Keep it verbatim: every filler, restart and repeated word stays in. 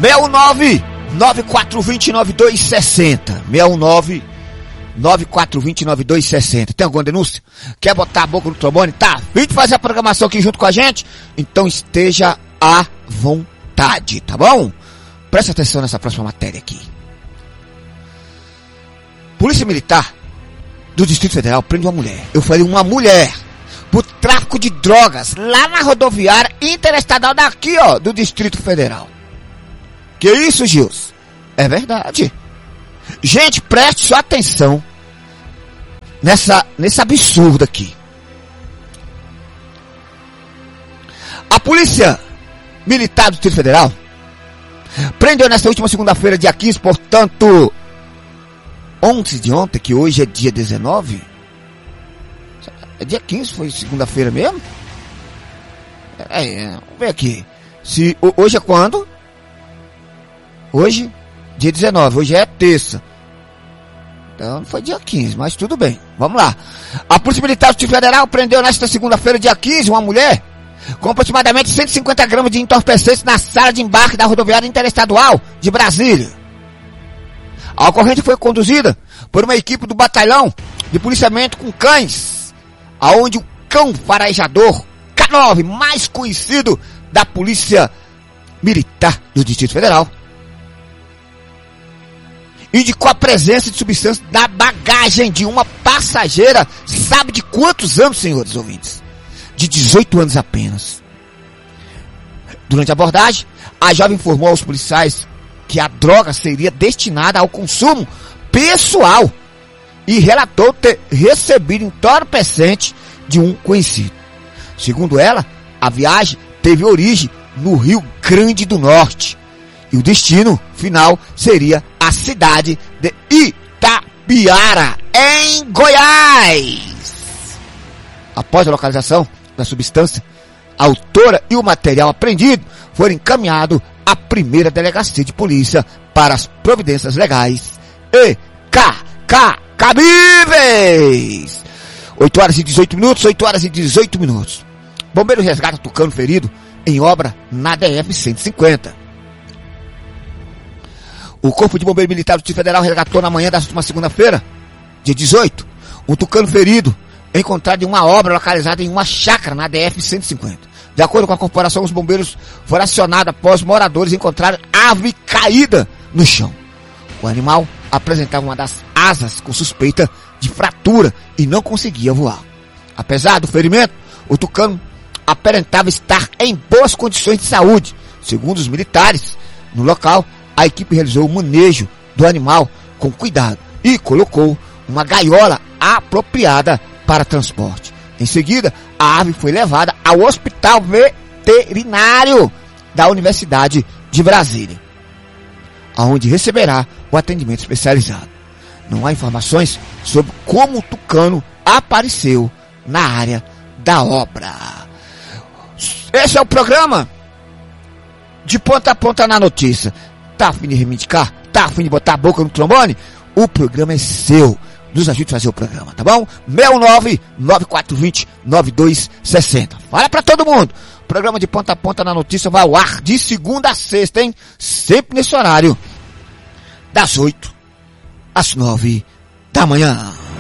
seis um nove, nove quatro dois zero, nove dois seis zero. seis um nove, nove quatro dois zero, nove dois seis zero. Tem alguma denúncia? Quer botar a boca no trombone? Tá? Vem fazer a programação aqui junto com a gente? Então esteja à vontade, tá bom? Presta atenção nessa próxima matéria aqui. Polícia Militar do Distrito Federal prende uma mulher. Eu falei uma mulher. Por tráfico de drogas lá na rodoviária interestadual daqui, ó, do Distrito Federal. Que isso, Gils? É verdade. Gente, preste sua atenção nessa, nesse absurdo aqui. A Polícia Militar do Distrito Federal prendeu nesta última segunda-feira, dia quinze, portanto, ontem de ontem, que hoje é dia dezenove. É dia quinze, foi segunda-feira mesmo? É, é, vamos ver aqui. Se, hoje é quando? Hoje, dia dezenove, hoje é terça. Então não foi dia quinze, mas tudo bem. Vamos lá. A Polícia Militar do Distrito Federal prendeu nesta segunda-feira, dia quinze, uma mulher com aproximadamente cento e cinquenta gramas de entorpecentes na sala de embarque da rodoviária interestadual de Brasília. A ocorrência foi conduzida por uma equipe do batalhão de policiamento com cães, aonde o cão farejador K nove, mais conhecido da Polícia Militar do Distrito Federal, indicou a presença de substância na bagagem de uma passageira, sabe de quantos anos, senhores ouvintes? De dezoito anos apenas. Durante a abordagem, a jovem informou aos policiais que a droga seria destinada ao consumo pessoal e relatou ter recebido entorpecente de um conhecido. Segundo ela, a viagem teve origem no Rio Grande do Norte e o destino final seria a cidade de Itapiara, em Goiás. Após a localização da substância, a autora e o material apreendido foram encaminhados à primeira delegacia de polícia para as providências legais e ca, ca, cabíveis. oito horas e dezoito minutos, oito horas e dezoito minutos. Bombeiro resgata tucano ferido em obra na D F cento e cinquenta. O Corpo de Bombeiro Militar do Distrito Federal resgatou na manhã da última segunda-feira, dia dezoito, um tucano ferido encontrado em uma obra localizada em uma chácara na D F cento e cinquenta. De acordo com a corporação, os bombeiros foram acionados após moradores encontrarem ave caída no chão. O animal apresentava uma das asas com suspeita de fratura e não conseguia voar. Apesar do ferimento, o tucano aparentava estar em boas condições de saúde. Segundo os militares, no local, a equipe realizou o manejo do animal com cuidado e colocou uma gaiola apropriada para transporte. Em seguida, a ave foi levada ao Hospital Veterinário da Universidade de Brasília, onde receberá o atendimento especializado. Não há informações sobre como o tucano apareceu na área da obra. Esse é o programa de ponta a ponta na notícia. Tá a fim de reivindicar? Tá a fim de botar a boca no trombone? O programa é seu. Nos ajude a fazer o programa, tá bom? seis um nove, nove quatro dois zero, nove dois seis zero. Fala pra todo mundo. O programa de ponta a ponta na notícia vai ao ar de segunda a sexta, hein? Sempre nesse horário, das oito às nove da manhã.